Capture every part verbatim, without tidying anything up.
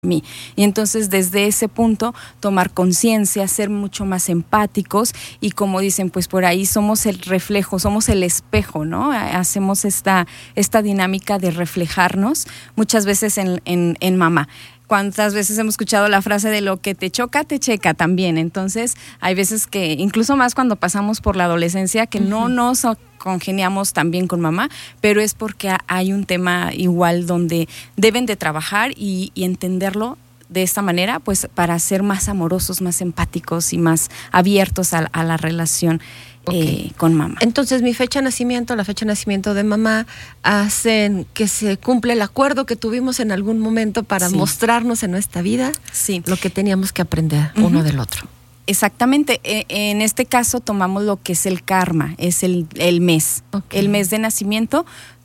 mí. Y entonces desde ese punto tomar conciencia, ser mucho más empáticos y como dicen, pues por ahí somos el reflejo, somos el espejo, ¿no? Hacemos esta, esta dinámica de reflejarnos muchas veces en, en, en mamá. ¿Cuántas veces hemos escuchado la frase de lo que te choca, te checa también? Entonces, hay veces que, incluso más cuando pasamos por la adolescencia, que uh-huh. no nos congeniamos tan bien con mamá, pero es porque hay un tema igual donde deben de trabajar y, y entenderlo de esta manera, pues para ser más amorosos, más empáticos y más abiertos a, a la relación. Okay. Eh, con mamá. Entonces mi fecha de nacimiento, la fecha de nacimiento de mamá hacen que se cumple el acuerdo que tuvimos en algún momento para sí. mostrarnos en nuestra vida sí. lo que teníamos que aprender uh-huh. uno del otro. Exactamente, e- en este caso tomamos lo que es el karma, es el, el mes, okay. el mes de nacimiento,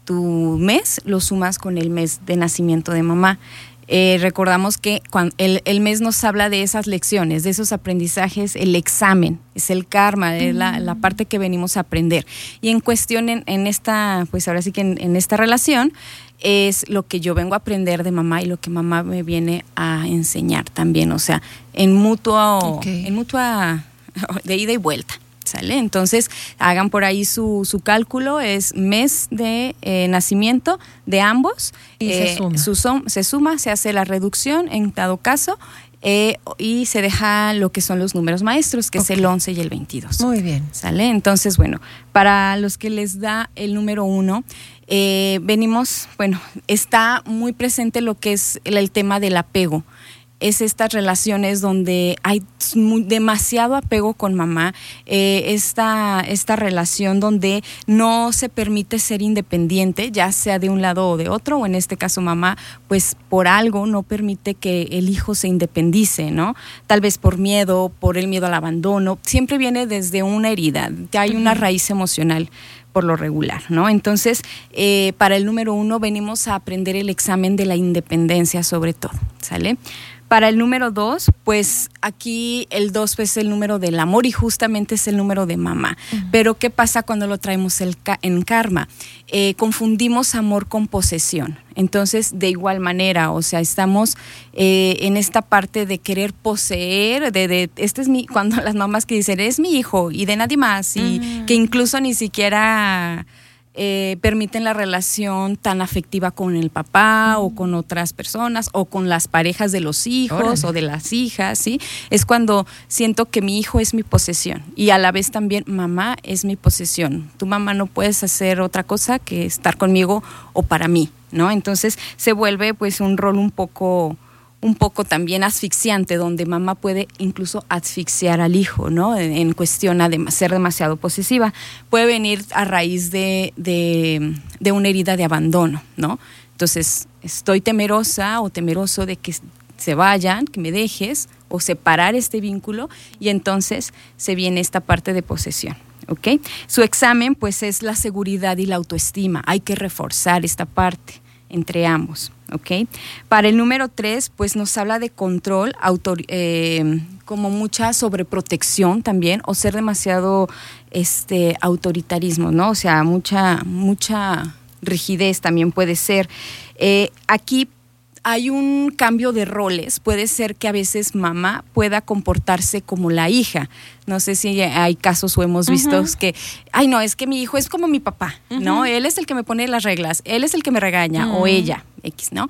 tu mes lo sumas con el mes de nacimiento de mamá. Eh, recordamos que cuando el, el mes nos habla de esas lecciones, de esos aprendizajes, el examen, es el karma, mm. es la, la parte que venimos a aprender. Y en cuestión, en, en esta, pues ahora sí que en, en esta relación, es lo que yo vengo a aprender de mamá y lo que mamá me viene a enseñar también, o sea, en mutuo, okay. en mutua, de ida y vuelta. ¿Sale? Entonces, hagan por ahí su, su cálculo, es mes de eh, nacimiento de ambos. Y eh, se suma. Su, se suma, se hace la reducción en dado caso eh, y se deja lo que son los números maestros, que okay. es el once y el veintidós. Muy bien. ¿Sale? Entonces, bueno, para los que les da el número uno, eh, venimos, bueno, está muy presente lo que es el, el tema del apego. Es estas relaciones donde hay muy, demasiado apego con mamá, eh, esta, esta relación donde no se permite ser independiente, ya sea de un lado o de otro, o en este caso mamá, pues por algo no permite que el hijo se independice, ¿no? Tal vez por miedo, por el miedo al abandono, siempre viene desde una herida, hay una raíz emocional por lo regular, ¿no? Entonces, eh, para el número uno venimos a aprender el examen de la independencia sobre todo, ¿sale? Para el número dos, pues aquí el dos es el número del amor y justamente es el número de mamá. Uh-huh. Pero ¿qué pasa cuando lo traemos el ca- en karma? Eh, confundimos amor con posesión. Entonces, de igual manera, o sea, estamos eh, en esta parte de querer poseer, de, de este es mi, cuando las mamás que dicen, es mi hijo y de nadie más, y uh-huh. que incluso ni siquiera... Eh, permiten la relación tan afectiva con el papá mm. o con otras personas o con las parejas de los hijos Órale. O de las hijas, ¿sí? Es cuando siento que mi hijo es mi posesión y a la vez también mamá es mi posesión. Tu mamá no puedes hacer otra cosa que estar conmigo o para mí, ¿no? Entonces se vuelve pues un rol un poco... un poco también asfixiante, donde mamá puede incluso asfixiar al hijo, ¿no? En, en cuestión a de, ser demasiado posesiva. Puede venir a raíz de, de, de una herida de abandono, ¿no? Entonces, estoy temerosa o temeroso de que se vayan, que me dejes, o separar este vínculo, y entonces se viene esta parte de posesión. ¿Ok? Su examen, pues, es la seguridad y la autoestima. Hay que reforzar esta parte entre ambos, ¿ok? Para el número tres, pues nos habla de control, autor, eh, como mucha sobreprotección también, o ser demasiado este, autoritarismo, ¿no? O sea, mucha, mucha rigidez también puede ser. Eh, aquí hay un cambio de roles, puede ser que a veces mamá pueda comportarse como la hija. No sé si hay casos o hemos visto uh-huh. que, ay no, es que mi hijo es como mi papá, uh-huh. ¿no? Él es el que me pone las reglas, él es el que me regaña, uh-huh. o ella, X, ¿no?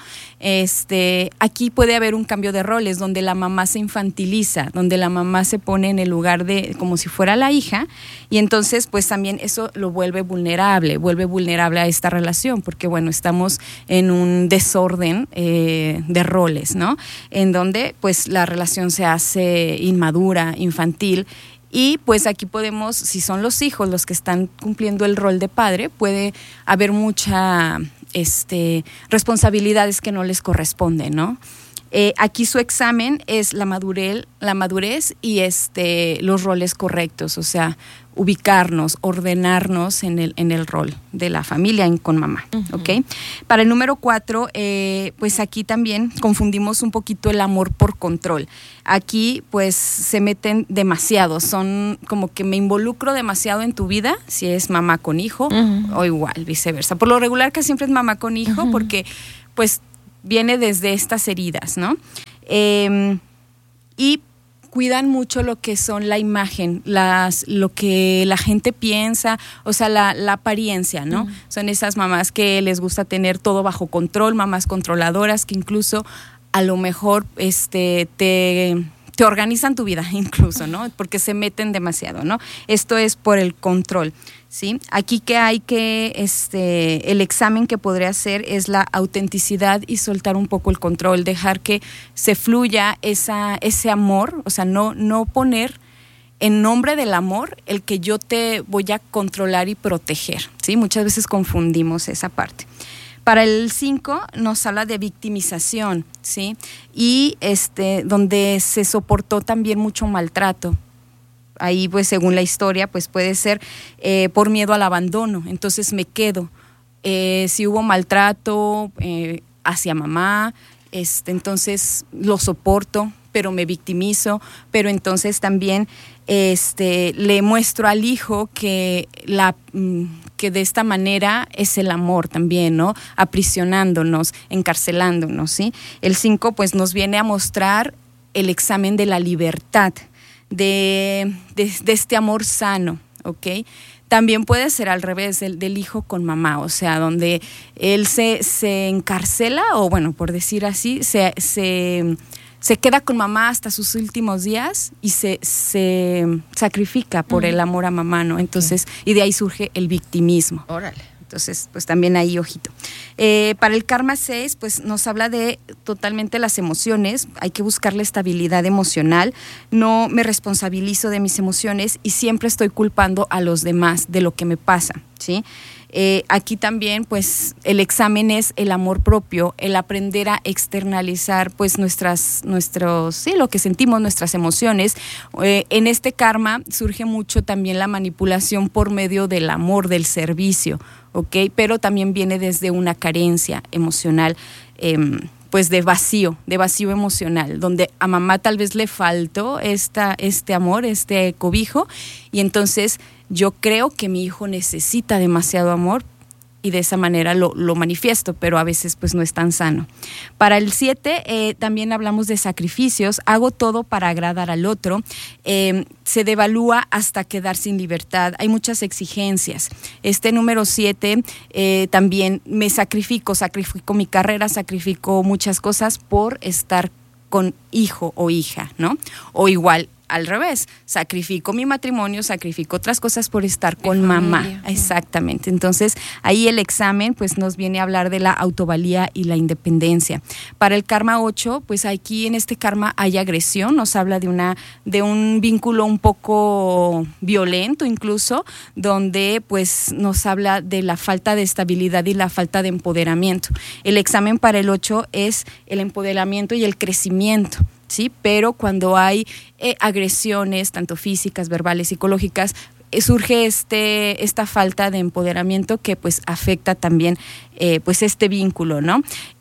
Este, aquí puede haber un cambio de roles donde la mamá se infantiliza, donde la mamá se pone en el lugar de, como si fuera la hija, y entonces pues también eso lo vuelve vulnerable, vuelve vulnerable a esta relación, porque bueno, estamos en un desorden eh, de roles, ¿no? En donde pues la relación se hace inmadura, infantil. Y pues aquí podemos, si son los hijos los que están cumpliendo el rol de padre, puede haber mucha este, responsabilidades que no les corresponden, ¿no? Eh, aquí su examen es la madurez, la madurez y este, los roles correctos, o sea, ubicarnos, ordenarnos en el, en el rol de la familia en, con mamá, uh-huh. ¿ok? Para el número cuatro, eh, pues aquí también confundimos un poquito el amor por control. Aquí pues se meten demasiado, son como que me involucro demasiado en tu vida, si es mamá con hijo, uh-huh. o igual, viceversa. Por lo regular que siempre es mamá con hijo, uh-huh. porque pues viene desde estas heridas, ¿no? Eh, y cuidan mucho lo que son la imagen, las, lo que la gente piensa, o sea, la, la apariencia, ¿no? Mm. Son esas mamás que les gusta tener todo bajo control, mamás controladoras que incluso a lo mejor este, te, te organizan tu vida incluso, ¿no? Porque se meten demasiado, ¿no? Esto es por el control, ¿sí? Aquí que hay que, este, el examen que podría hacer es la autenticidad y soltar un poco el control, dejar que se fluya esa, ese amor, o sea, no, no poner en nombre del amor el que yo te voy a controlar y proteger, ¿sí? Muchas veces confundimos esa parte. Para el cinco nos habla de victimización, ¿sí? Y este, donde se soportó también mucho maltrato. Ahí, pues, según la historia, pues puede ser eh, por miedo al abandono. Entonces me quedo. Eh, si hubo maltrato eh, hacia mamá, este, entonces lo soporto, pero me victimizo. Pero entonces también este, le muestro al hijo que, la, que de esta manera es el amor también, ¿no? Aprisionándonos, encarcelándonos, ¿sí? El cinco, pues, nos viene a mostrar el examen de la libertad. De, de, de este amor sano, ¿ok? También puede ser al revés, del, del hijo con mamá, o sea, donde él se, se encarcela, o bueno, por decir así, se, se, se queda con mamá hasta sus últimos días y se, se sacrifica por uh-huh. el amor a mamá, ¿no? Entonces, okay. Y de ahí surge el victimismo. Órale. Entonces, pues también ahí, ojito. Eh, para el karma seis, pues nos habla de totalmente las emociones. Hay que buscar la estabilidad emocional. No me responsabilizo de mis emociones y siempre estoy culpando a los demás de lo que me pasa, ¿sí? Eh, aquí también, pues, el examen es el amor propio, el aprender a externalizar, pues, nuestras, nuestros, sí, lo que sentimos, nuestras emociones. Eh, en este karma surge mucho también la manipulación por medio del amor, del servicio, ¿ok? Pero también viene desde una carencia emocional, eh, pues, de vacío, de vacío emocional, donde a mamá tal vez le faltó esta, este amor, este cobijo, y entonces yo creo que mi hijo necesita demasiado amor y de esa manera lo, lo manifiesto, pero a veces pues no es tan sano. Para el siete eh, también hablamos de sacrificios. Hago todo para agradar al otro. Eh, se devalúa hasta quedar sin libertad. Hay muchas exigencias. Este número siete eh, también me sacrifico, sacrifico mi carrera, sacrifico muchas cosas por estar con hijo o hija, ¿no? O igual, al revés, sacrifico mi matrimonio, sacrifico otras cosas por estar con mamá. Exactamente. Entonces, ahí el examen pues nos viene a hablar de la autovalía y la independencia. Para el karma ocho, pues aquí en este karma hay agresión, nos habla de una de un vínculo un poco violento incluso, donde pues nos habla de la falta de estabilidad y la falta de empoderamiento. El examen para el ocho es el empoderamiento y el crecimiento. Sí, pero cuando hay eh, agresiones, tanto físicas, verbales, psicológicas, eh, surge este, esta falta de empoderamiento que pues afecta también eh, pues este vínculo, ¿no?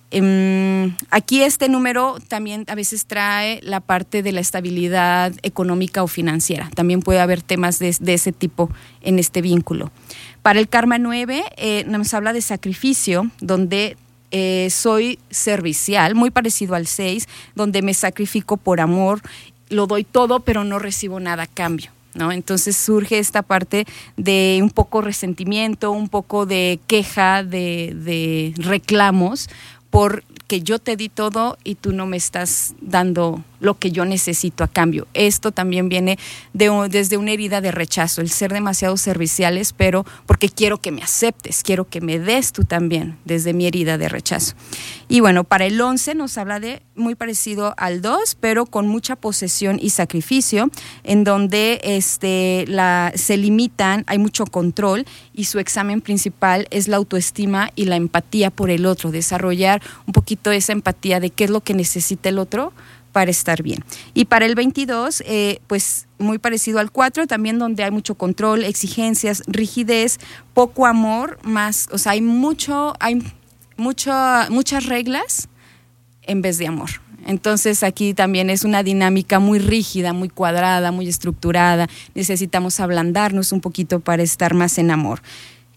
Eh, aquí este número también a veces trae la parte de la estabilidad económica o financiera. También puede haber temas de, de ese tipo en este vínculo. Para el karma nueve eh, nos habla de sacrificio, donde Eh, soy servicial, muy parecido al seis, donde me sacrifico por amor, lo doy todo, pero no recibo nada a cambio, ¿no? Entonces surge esta parte de un poco resentimiento, un poco de queja, de, de reclamos, porque yo te di todo y tú no me estás dando lo que yo necesito a cambio. Esto también viene de, desde una herida de rechazo, el ser demasiado serviciales, pero porque quiero que me aceptes, quiero que me des tú también, desde mi herida de rechazo. Y bueno, para el once nos habla de muy parecido al dos, pero con mucha posesión y sacrificio, en donde este, la, se limitan, hay mucho control y su examen principal es la autoestima y la empatía por el otro, desarrollar un poquito esa empatía de qué es lo que necesita el otro para estar bien. Y para el veintidós, eh, pues muy parecido al cuatro, también donde hay mucho control, exigencias, rigidez, poco amor, más, o sea, hay mucho, hay mucho, muchas reglas en vez de amor. Entonces aquí también es una dinámica muy rígida, muy cuadrada, muy estructurada. Necesitamos ablandarnos un poquito para estar más en amor.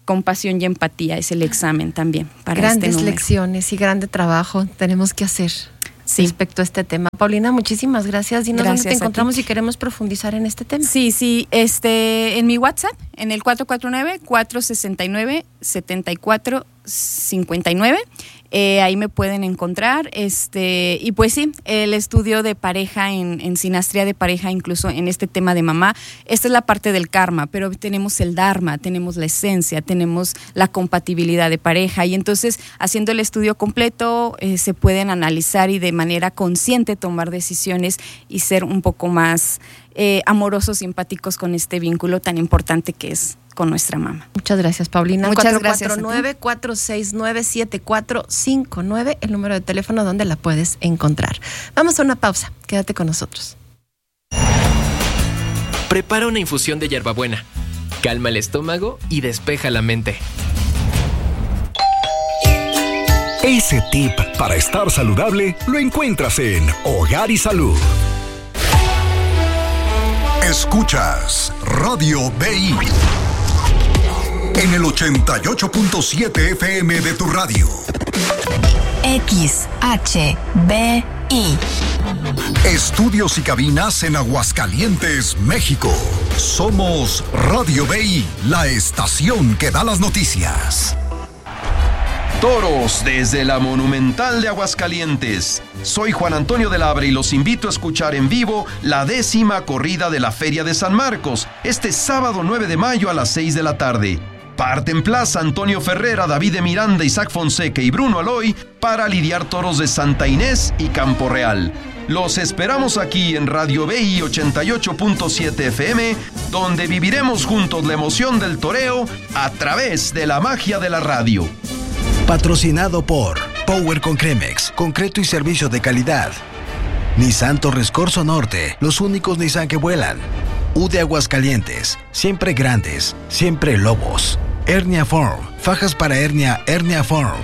compasión y empatía es el examen también para grandes este número. lecciones y grande trabajo tenemos que hacer. Sí. Respecto a este tema. Paulina, muchísimas gracias. Dinos dónde te encontramos si queremos profundizar en este tema. Sí, sí, este, en mi WhatsApp, en el cuatro cuatro nueve, cuatro seis nueve, siete cuatro cinco nueve. Eh, ahí me pueden encontrar. Este, y pues sí, el estudio de pareja en, en sinastría de pareja, incluso en este tema de mamá, esta es la parte del karma, pero tenemos el dharma, tenemos la esencia, tenemos la compatibilidad de pareja, y entonces haciendo el estudio completo eh, se pueden analizar y de manera consciente tomar decisiones y ser un poco más eh, amorosos y empáticos con este vínculo tan importante que es con nuestra mamá. Muchas gracias, Paulina. Muchas cuatro gracias. cuatro nueve, cuatro seis nueve, siete cuatro cinco nueve, el número de teléfono donde la puedes encontrar. Vamos a una pausa. Quédate con nosotros. Prepara una infusión de hierbabuena. Calma el estómago y despeja la mente. Ese tip para estar saludable lo encuentras en Hogar y Salud. Escuchas Radio B I en el ochenta y ocho punto siete F M de tu radio. X H B I. Estudios y cabinas en Aguascalientes, México. Somos Radio B I, la estación que da las noticias. Toros desde la Monumental de Aguascalientes. Soy Juan Antonio del Abre y los invito a escuchar en vivo la décima corrida de la Feria de San Marcos, este sábado nueve de mayo a las seis de la tarde. Parten plaza Antonio Ferrera, David de Miranda, Isaac Fonseca y Bruno Aloy para lidiar toros de Santa Inés y Campo Real. Los esperamos aquí en Radio B I ochenta y ocho punto siete F M, donde viviremos juntos la emoción del toreo a través de la magia de la radio. Patrocinado por Power con Cremex, concreto y servicio de calidad. Nissan Torres Corso Norte, los únicos Nissan que vuelan. U de Aguascalientes, siempre grandes, siempre lobos. Hernia Form, fajas para hernia, Hernia Form.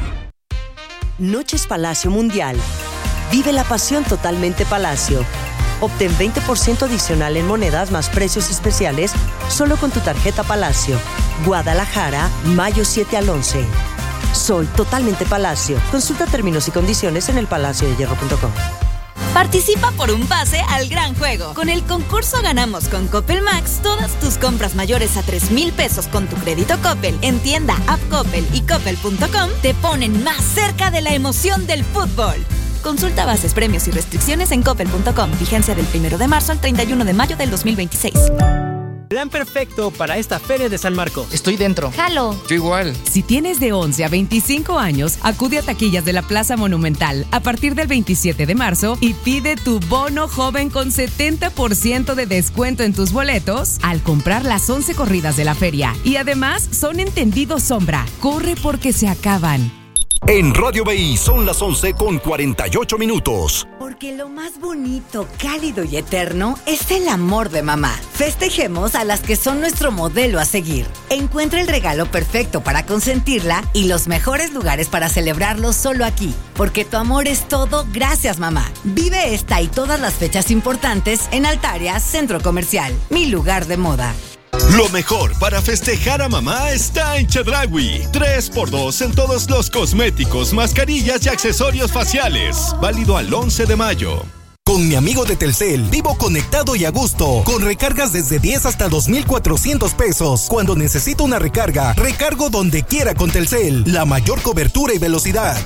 Noches Palacio Mundial. Vive la pasión totalmente Palacio. Obtén veinte por ciento adicional en monedas más precios especiales solo con tu tarjeta Palacio. Guadalajara, mayo siete al once. Soy totalmente Palacio. Consulta términos y condiciones en el palacio de hierro punto com. Participa por un pase al gran juego. Con el concurso Ganamos con Coppel Max, todas tus compras mayores a tres mil pesos con tu crédito Coppel en tienda, app Coppel y coppel punto com te ponen más cerca de la emoción del fútbol. Consulta bases, premios y restricciones en coppel punto com. Vigencia del primero de marzo al treinta y uno de mayo del dos mil veintiséis. Plan perfecto para esta Feria de San Marcos. Estoy dentro. Jalo. Yo igual. Si tienes de once a veinticinco años, acude a taquillas de la Plaza Monumental a partir del veintisiete de marzo y pide tu bono joven con setenta por ciento de descuento en tus boletos al comprar las once corridas de la feria. Y además son entendidos sombra. Corre porque se acaban. En Radio B I son las once con cuarenta y ocho minutos. Porque lo más bonito, cálido y eterno es el amor de mamá. Festejemos a las que son nuestro modelo a seguir. Encuentra el regalo perfecto para consentirla y los mejores lugares para celebrarlo solo aquí. Porque tu amor es todo, gracias mamá. Vive esta y todas las fechas importantes en Altaria Centro Comercial, mi lugar de moda. Lo mejor para festejar a mamá está en Chedraui. tres por dos en todos los cosméticos, mascarillas y accesorios faciales. Válido al once de mayo. Con mi amigo de Telcel, vivo conectado y a gusto. Con recargas desde diez hasta dos mil cuatrocientos pesos. Cuando necesito una recarga, recargo donde quiera con Telcel. La mayor cobertura y velocidad.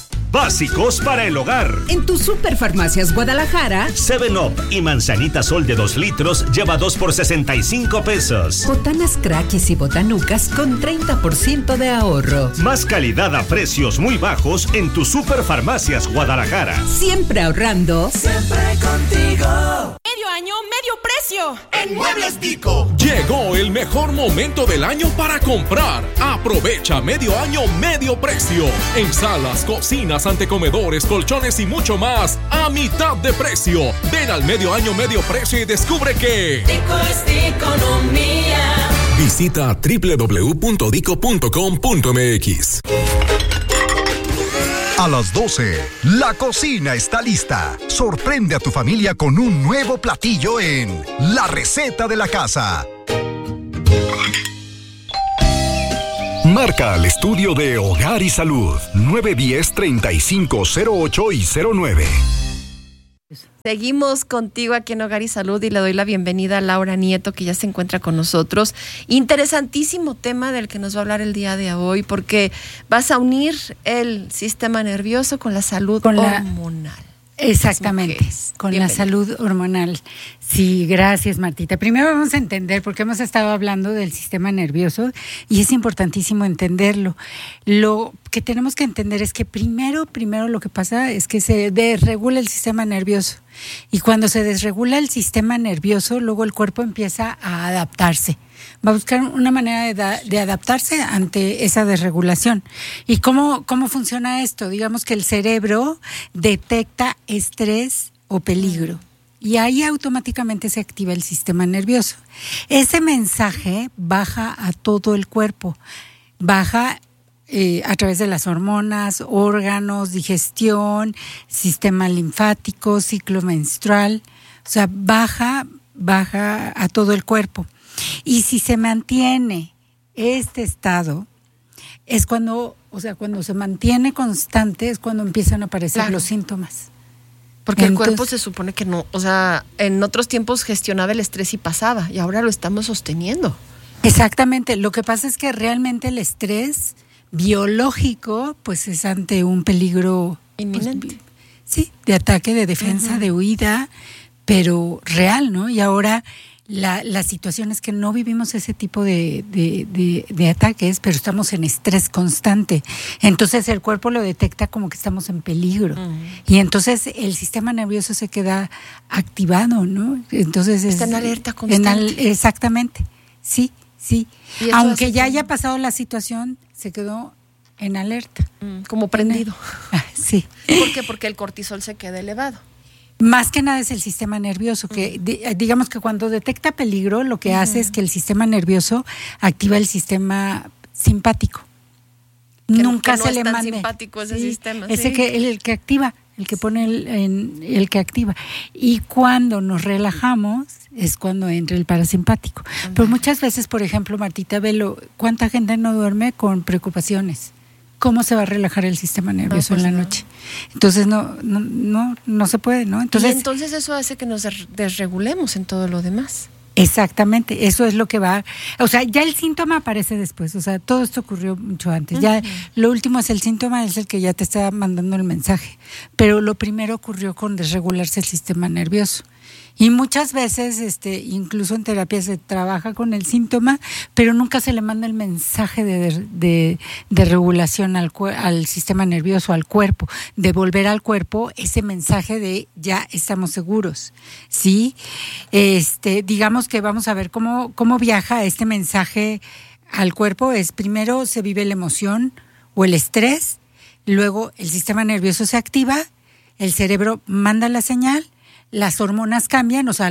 Básicos para el hogar. En tu Superfarmacias Guadalajara, seven up y manzanita sol de dos litros lleva dos por sesenta y cinco pesos. Botanas Crackis y botanucas con treinta por ciento de ahorro. Más calidad a precios muy bajos en tu Superfarmacias Guadalajara. Siempre ahorrando. Siempre contigo. Medio año, medio precio. En Muebles Dico. Llegó el mejor momento del año para comprar. Aprovecha medio año, medio precio. En salas, cocinas, antecomedores, colchones y mucho más a mitad de precio. Ven al medio año, medio precio y descubre que Dico es economía. Visita doble u doble u doble u punto dico punto com punto m x. A las doce, la cocina está lista. Sorprende a tu familia con un nuevo platillo en La Receta de la Casa. Marca al estudio de Hogar y Salud nueve uno cero, treinta y cinco cero ocho y cero nueve. Seguimos contigo aquí en Hogar y Salud y le doy la bienvenida a Laura Nieto, que ya se encuentra con nosotros. Interesantísimo tema del que nos va a hablar el día de hoy, porque vas a unir el sistema nervioso con la salud con la, hormonal. Exactamente, con Bienvenida. La salud hormonal. Sí, gracias, Martita. Primero vamos a entender, porque hemos estado hablando del sistema nervioso y es importantísimo entenderlo. Lo que tenemos que entender es que primero, primero lo que pasa es que se desregula el sistema nervioso. Y cuando se desregula el sistema nervioso, luego el cuerpo empieza a adaptarse. Va a buscar una manera de, da, de adaptarse ante esa desregulación. ¿Y cómo, cómo funciona esto? Digamos que el cerebro detecta estrés o peligro y ahí automáticamente se activa el sistema nervioso. Ese mensaje baja a todo el cuerpo, baja eh, a través de las hormonas, órganos, digestión, sistema linfático, ciclo menstrual, o sea, baja, baja a todo el cuerpo. Y si se mantiene este estado, es cuando, o sea, cuando se mantiene constante, es cuando empiezan a aparecer claro. los síntomas. Porque Entonces, el cuerpo se supone que no, o sea, en otros tiempos gestionaba el estrés y pasaba, y ahora lo estamos sosteniendo. Exactamente, lo que pasa es que realmente el estrés biológico, pues es ante un peligro inminente. Pues, sí, de ataque, de defensa, uh-huh. de huida, pero real, ¿no? Y ahora La, la situación es que no vivimos ese tipo de, de, de, de ataques, pero estamos en estrés constante. Entonces el cuerpo lo detecta como que estamos en peligro. Uh-huh. Y entonces el sistema nervioso se queda activado, ¿no? Entonces está es, en alerta constante. En al, exactamente, sí, sí. Aunque ya haya pasado la situación, se quedó en alerta. Mm, como prendido. Sí. ¿Por qué? Porque el cortisol se queda elevado. Más que nada es el sistema nervioso, que digamos que cuando detecta peligro, lo que uh-huh. hace es que el sistema nervioso activa el sistema simpático. Que Nunca que no se es le tan mande. simpático ese sí, sistema. Ese sí. que el, el que activa, el que pone el, en, el que activa. Y cuando nos relajamos es cuando entra el parasimpático. Uh-huh. Pero muchas veces, por ejemplo, Martita, velo, ¿cuánta gente no duerme con preocupaciones? ¿Cómo se va a relajar el sistema nervioso no, pues en la no. noche? Entonces no, no, no, no se puede, ¿no? Entonces, y entonces eso hace que nos desregulemos en todo lo demás. Exactamente, eso es lo que va, o sea, ya el síntoma aparece después, o sea, todo esto ocurrió mucho antes. Uh-huh. Ya lo último es el síntoma, es el que ya te está mandando el mensaje, pero lo primero ocurrió con desregularse el sistema nervioso. Y muchas veces, este, incluso en terapia se trabaja con el síntoma, pero nunca se le manda el mensaje de, de, de regulación al, al sistema nervioso, al cuerpo, de volver al cuerpo ese mensaje de ya estamos seguros, ¿sí? Este, digamos que vamos a ver cómo, cómo viaja este mensaje al cuerpo. Es primero se vive la emoción o el estrés, luego el sistema nervioso se activa, el cerebro manda la señal, las hormonas cambian, o sea,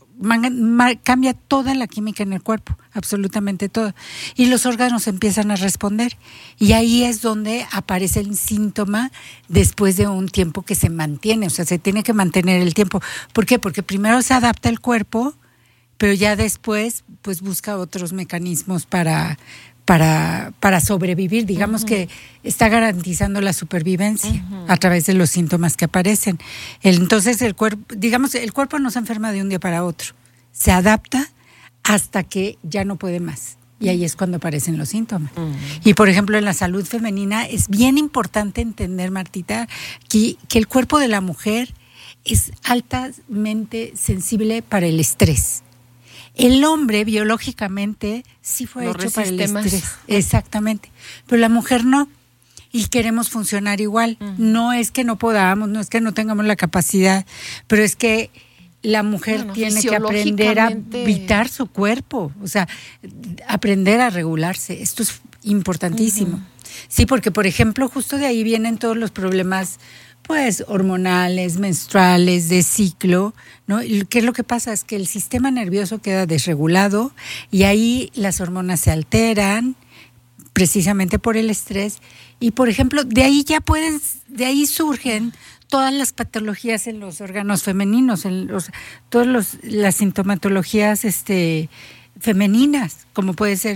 cambia toda la química en el cuerpo, absolutamente todo. Y los órganos empiezan a responder. Y ahí es donde aparece el síntoma después de un tiempo que se mantiene, o sea, se tiene que mantener el tiempo. ¿Por qué? Porque primero se adapta el cuerpo, pero ya después pues busca otros mecanismos para... para para sobrevivir, digamos uh-huh. que está garantizando la supervivencia uh-huh. a través de los síntomas que aparecen. Entonces el cuerpo, digamos, el cuerpo no se enferma de un día para otro, se adapta hasta que ya no puede más. Y ahí es cuando aparecen los síntomas. Uh-huh. Y por ejemplo, en la salud femenina es bien importante entender, Martita, que, que el cuerpo de la mujer es altamente sensible para el estrés. El hombre biológicamente sí fue Lo hecho para el estrés, exactamente, pero la mujer no, y queremos funcionar igual. Uh-huh. No es que no podamos, no es que no tengamos la capacidad, pero es que la mujer bueno, tiene que aprender a habitar su cuerpo, o sea, aprender a regularse. Esto es importantísimo. Uh-huh. Sí, porque por ejemplo, justo de ahí vienen todos los problemas pues hormonales, menstruales, de ciclo, ¿no? ¿Qué es lo que pasa? Es que el sistema nervioso queda desregulado y ahí las hormonas se alteran precisamente por el estrés y, por ejemplo, de ahí ya pueden, de ahí surgen todas las patologías en los órganos femeninos, en los, todas los, las sintomatologías este, femeninas, como puede ser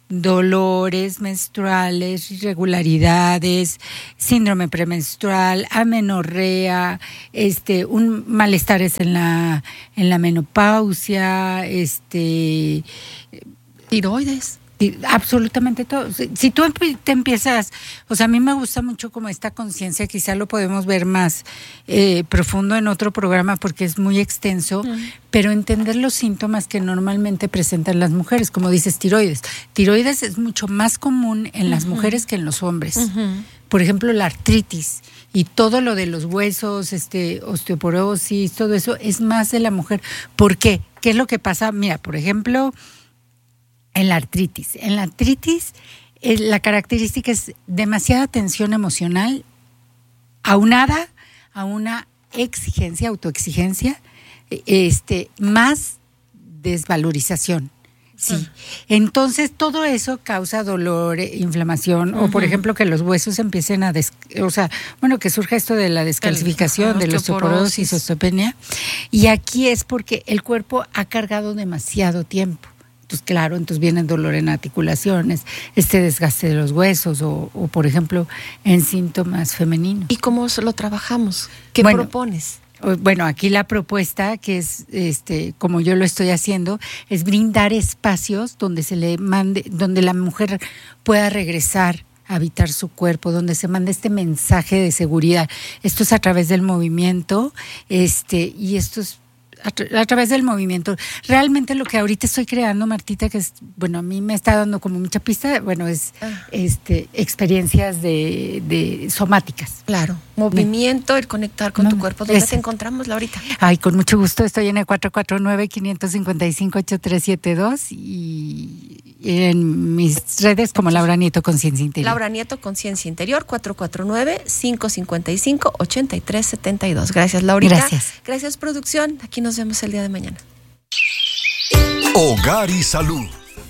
dolores menstruales, irregularidades, síndrome premenstrual, amenorrea, este, un malestares en la en la menopausia, este, tiroides. Absolutamente todo. Si tú te empiezas, o sea, a mí me gusta mucho como esta conciencia, quizá lo podemos ver más eh, profundo en otro programa porque es muy extenso, uh-huh. pero entender los síntomas que normalmente presentan las mujeres, como dices, tiroides. Tiroides es mucho más común en las uh-huh. mujeres que en los hombres. Uh-huh. Por ejemplo, la artritis y todo lo de los huesos, este, osteoporosis, todo eso es más de la mujer. ¿Por qué? ¿Qué es lo que pasa? Mira, por ejemplo, en la artritis. En la artritis, eh, la característica es demasiada tensión emocional aunada a una exigencia, autoexigencia, este, más desvalorización. Sí. Uh-huh. Entonces, todo eso causa dolor, inflamación, uh-huh. o por ejemplo, que los huesos empiecen a, des, o sea, bueno, que surja esto de la descalcificación, uh-huh. de la osteoporosis, osteopenia. Y aquí es porque el cuerpo ha cargado demasiado tiempo. Pues claro, entonces viene el dolor en articulaciones, este desgaste de los huesos o, o por ejemplo, en síntomas femeninos. ¿Y cómo lo trabajamos? ¿Qué bueno, propones? Bueno, aquí la propuesta, que es este, como yo lo estoy haciendo, es brindar espacios donde se le mande, donde la mujer pueda regresar a habitar su cuerpo, donde se mande este mensaje de seguridad. Esto es a través del movimiento, este, y esto es A, tra- a través del movimiento. Realmente lo que ahorita estoy creando, Martita, que es, bueno, a mí me está dando como mucha pista, bueno, es ah. este experiencias de, de somáticas. Claro, movimiento, el conectar con no, tu cuerpo. ¿Dónde es, te encontramos, Laurita? Ay, con mucho gusto, estoy en el cuatro cuatro nueve, cinco cinco cinco, ocho tres siete dos y, y en mis redes como Laura Nieto Conciencia Interior. Laura Nieto Conciencia Interior, cuatro cuatro nueve, cinco cinco cinco, ocho tres siete dos. Gracias, Laurita. Gracias. Gracias, producción. Aquí nos Nos vemos el día de mañana. Hogar y salud.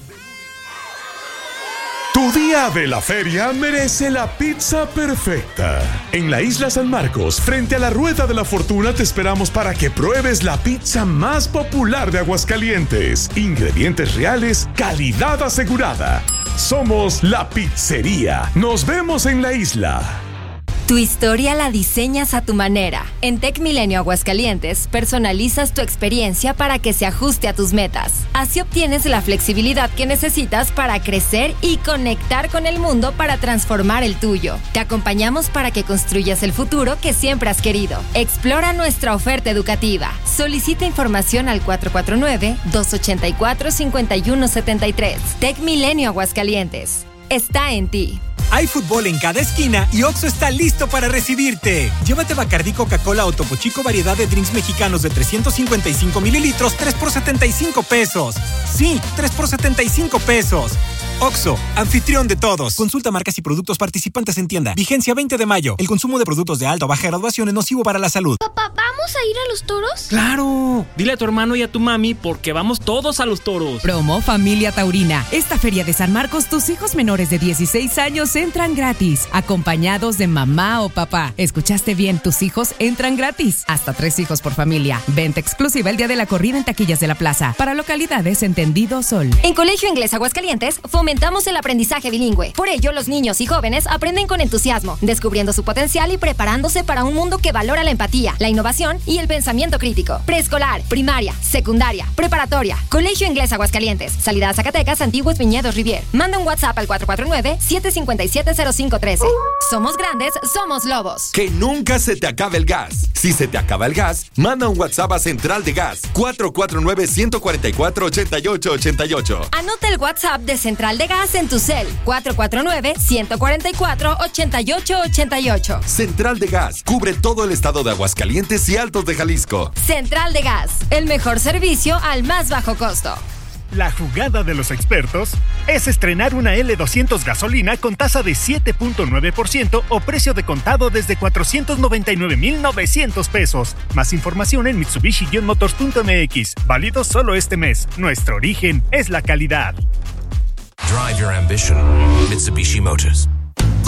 Tu día de la feria merece la pizza perfecta. En la Isla San Marcos, frente a la Rueda de la Fortuna, te esperamos para que pruebes la pizza más popular de Aguascalientes. Ingredientes reales, calidad asegurada. Somos La Pizzería. Nos vemos en la isla. Tu historia la diseñas a tu manera. En Tec Milenio Aguascalientes, personalizas tu experiencia para que se ajuste a tus metas. Así obtienes la flexibilidad que necesitas para crecer y conectar con el mundo para transformar el tuyo. Te acompañamos para que construyas el futuro que siempre has querido. Explora nuestra oferta educativa. Solicita información al cuatro cuatro nueve, dos ocho cuatro, cinco uno siete tres. Tec Milenio Aguascalientes. Está en ti. Hay fútbol en cada esquina y Oxxo está listo para recibirte. Llévate Bacardí, Coca-Cola o Topo Chico variedad de drinks mexicanos de trescientos cincuenta y cinco mililitros, tres por setenta y cinco pesos. Sí, tres por setenta y cinco pesos. Oxxo, anfitrión de todos. Consulta marcas y productos participantes en tienda. Vigencia veinte de mayo. El consumo de productos de alta o baja graduación es nocivo para la salud. Papá, ¿vamos a ir a los toros? ¡Claro! Dile a tu hermano y a tu mami porque vamos todos a los toros. Promo Familia Taurina. Esta feria de San Marcos, tus hijos menores de dieciséis años entran gratis, acompañados de mamá o papá. ¿Escuchaste bien? Tus hijos entran gratis. Hasta tres hijos por familia. Venta exclusiva el día de la corrida en taquillas de la plaza. Para localidades entendido Sol. En Colegio Inglés Aguascalientes fomentamos el aprendizaje bilingüe. Por ello, los niños y jóvenes aprenden con entusiasmo, descubriendo su potencial y preparándose para un mundo que valora la empatía, la innovación y el pensamiento crítico. Preescolar, primaria, secundaria, preparatoria. Colegio Inglés Aguascalientes. Salida a Zacatecas, Antiguos Viñedos Rivier. Manda un WhatsApp al cuatro cuatro nueve, siete cinco siete, cero cinco uno tres. Somos grandes, somos lobos. Que nunca se te acabe el gas. Si se te acaba el gas, manda un WhatsApp a Central de Gas cuatro cuatro nueve, uno cuatro cuatro, ocho ocho ocho ocho. Anota el WhatsApp de Central de Gas en tu cel. cuatro cuatro nueve, uno cuatro cuatro, ocho ocho ocho ocho. Central de Gas cubre todo el estado de Aguascalientes y Altos de Jalisco. Central de Gas, el mejor servicio al más bajo costo. La jugada de los expertos es estrenar una L doscientos gasolina con tasa de siete punto nueve por ciento o precio de contado desde cuatrocientos noventa y nueve mil novecientos pesos. Más información en mitsubishi motors punto m x. Válido solo este mes. Nuestro origen es la calidad. Drive your ambition. Mitsubishi Motors.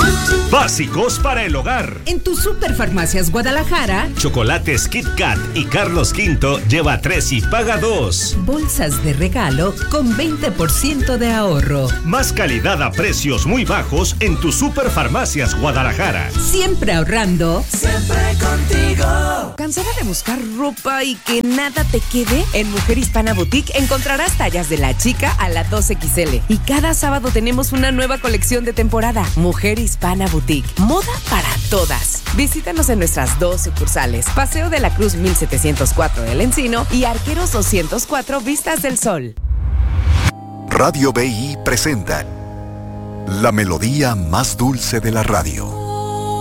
Básicos para el hogar. En tu Superfarmacias Guadalajara, Chocolates Kit Kat y Carlos Quinto lleva tres y paga dos. bolsas de regalo con veinte por ciento de ahorro. Más calidad a precios muy bajos en tu Superfarmacias Guadalajara. Siempre ahorrando. Siempre contigo. ¿Cansada de buscar ropa y que nada te quede? En Mujer Hispana Boutique encontrarás tallas de la chica a la dos equis ele. Y cada sábado tenemos una nueva colección de temporada. Mujer Hispana Boutique. Moda para todas. Visítanos en nuestras dos sucursales. Paseo de la Cruz mil setecientos cuatro El Encino y Arqueros doscientos cuatro Vistas del Sol. Radio B I presenta la melodía más dulce de la radio.